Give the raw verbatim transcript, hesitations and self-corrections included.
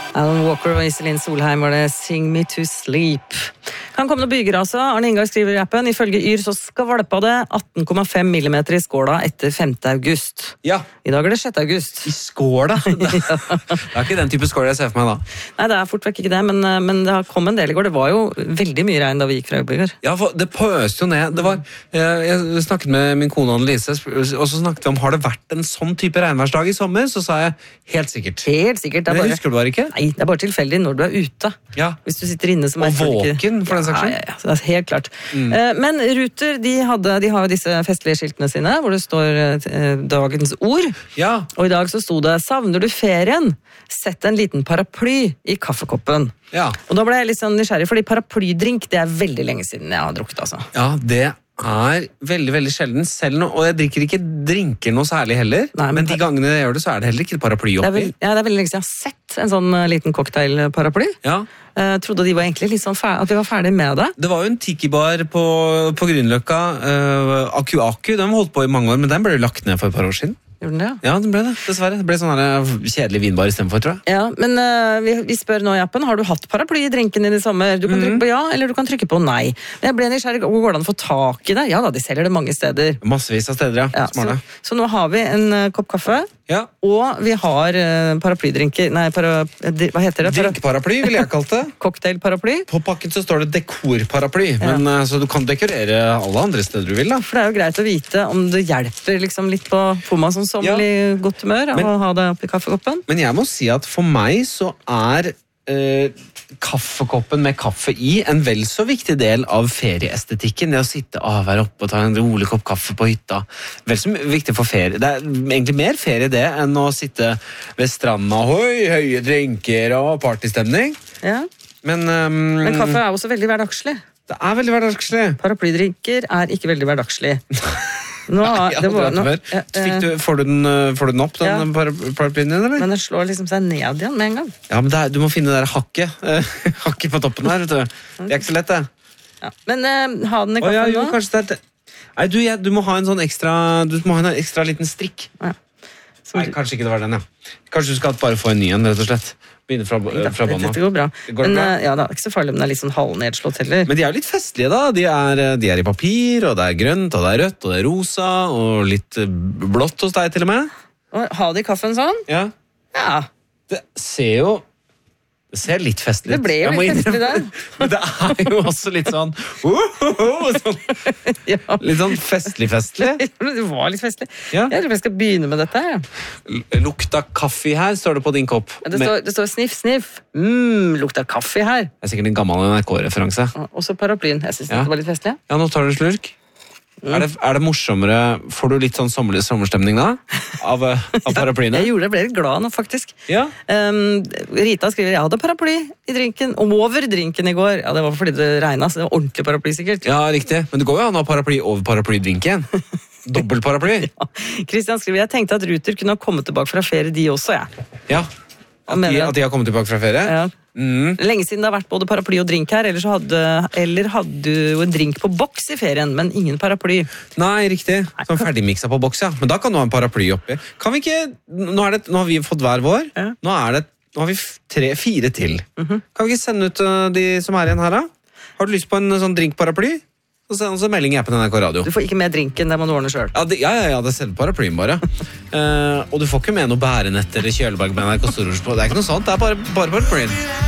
Alan Walker og Iselin Solheim var det Sing Me To Sleep. Kan komme noen byger altså. Arne Ingar skriver i appen, ifølge Yr så skvalpa det atten komma fem millimeter i skåla etter femte august. Ja. I dag er det sjette august. I skåla? Det er ikke den type skål jeg ser for meg da. Nei, det er fort vekk ikke det, men, men det kom en del i går. Det var jo veldig mye regn da vi gikk fra jobb i går. Ja, for det pøste jo ned. Det var, jeg, jeg snakket med min kone Annelise, og så snakket vi om, har det vært en sånn type regnværsdag i sommer? Så sa jeg, helt sikkert. Helt sikkert. Men bare, husker du bare ikke? Nei, det er bare tilfeldig når du er ute. Ja. Hvis du sitter inne som og våken, for den saks skyld. Ja, ja, ja, det er helt klart. Mm. Men Ruter, de, hadde, de har jo disse festlige skiltene sine, hvor det står eh, dagens ord. Ja. Og i dag så sto det, savner du ferien? Sett en liten paraply i kaffekoppen. Ja. Og da ble jeg litt sånn nysgjerrig, fordi paraplydrink, det er veldig lenge siden jeg har drukket, altså. Ja, det er veldig, veldig sjelden selv nå, og jeg drikker ikke drinker noe særlig heller, Nei, men, men de gangene jeg gjør det, så er det heller ikke paraply oppi. Det er, veld, ja, det er veldig lenge siden jeg har sett en sånn uh, liten cocktailparaply. Ja. Jeg uh, trodde de var egentlig litt sånn ferdig, at vi var ferdig med det. Det var jo en tiki-bar på, på Grünerløkka, uh, Aku Aku, den holdt på i mange år, men den ble jo lagt ned for et par år siden. Gjorde den det? Ja, den ble det, dessverre. Det ble sånn her kjedelig vinbar i stedet for, tror jeg. Ja, men uh, vi, vi spør nå i appen, har du hatt paraply i drinken din i sommer? Du kan mm-hmm. trykke på ja, eller du kan trykke på nei. Men jeg ble nysgjerrig, hvor går det an å få tak i det? Ja da, de selger det mange steder. Massevis av steder, ja. ja så, så nå har vi en uh, kopp kaffe, ja. og vi har uh, paraplydrinker, nei, para, hva heter det? Drinkparaply, vil jeg kalle det. Cocktailparaply. På pakken så står det dekorparaply, ja. men uh, så du kan dekorere alle andre steder du vil, da. For det er jo greit å vite om det hjelper liksom litt på får man sånn sommerlig ja. godt humør av men, å ha det oppi kaffekoppen. Men jeg må si at for meg så er eh, kaffekoppen med kaffe i en vel så viktig del av ferieestetikken. Det å sitte og være oppe og ta en rolig kopp kaffe på hytta. Vel så viktig for ferie. Det er egentlig mer ferie det enn å sitte ved stranda, høy, høye drinker og partystemning. Ja. Men, um, men kaffe er også veldig hverdagslig. Det er veldig hverdagslig. Paraplydrinker er ikke veldig hverdagslig. Nå, ja, det var, nå, ja, du, får, du den, får du den opp, den ja. paraplyen din, eller? Men den slår liksom seg ned igjen med en gang. Ja, men er, du må finne det der hakket. hakket på toppen her, vet du. Det er ikke så lett, det. Ja. Men uh, ha den i kaffen oh, ja, jo, nå. Kanskje det er... Nei, du, ja, du må ha en sånn ekstra, du må ha en ekstra liten strikk. Ja. Nei, kanskje ikke det var den, ja. Kanskje du skal bare få en ny en, rett og slett. Begynne fra, fra bånda. Dette går bra. Går men bra? ja, det er ikke så farlig, men det er litt sånn halvnedslått heller. Men de er jo litt festlige, da. De er, de er i papir, og det er grønt, og det er rødt, og det er rosa, og litt blått hos deg til og med. Og ha de kaffen sånn? Ja. Ja. Det ser jo... Det ser litt festlig ut. Det ble jo litt festlig der. Men det er jo også litt sånn, uh, uh, uh, sånn ja. Litt sånn festlig-festlig. Det var litt festlig. Ja. Jeg tror jeg skal begynne med dette her. Lukta kaffe her, står det på din kopp. Ja, det, står, det står sniff, sniff. Mm, lukta kaffe her. Det er sikkert en gammel N R K-referanse. Og så paraplyen. Jeg synes ja. det var litt festlig. Ja, nå tar du slurk. Mm. Er, det, er det morsommere? Får du litt sånn sommerlig sommerstemning da? Av, av paraplyene? Jeg gjorde det, ble litt glad nå faktisk. Ja. Um, Rita skriver, jeg hadde paraply i drinken, over drinken i går. Ja, det var fordi det regnet, så det var ordentlig paraply sikkert. Ja, riktig. Men det går jo an å ha paraply over paraplydrinken. Dobbelt paraply. Ja. Kristian skriver, jeg tenkte at Ruter kunne ha kommet tilbake fra ferie de også, jeg. Ja, at de, at de har kommet tilbake fra ferie? Ja. Mm. Lenge siden det har vært både paraply og drink her, eller, så hadde, eller hadde du en drink på boks i ferien, men ingen paraply. Nei, riktig. Sånn ferdigmiksa på boks, ja. Men da kan du ha en paraply oppi. Kan vi ikke, nå, er det, nå har vi fått hver vår, ja. nå, er det, nå har vi tre, fire til. Mm-hmm. Kan vi ikke sende ut uh, de som er igjen her da? Har du lyst på en sånn drinkparaply? Så send oss en melding i appen N R K Radio. Du får ikke med drinken, det må du ordne selv. Ja, det, ja, ja, ja, det selger paraplyen bare. uh, og du får ikke med noe bærenetter eller kjøleberg med N R K Storors på. Det er ikke noe sånt, det er bare, bare paraplyen.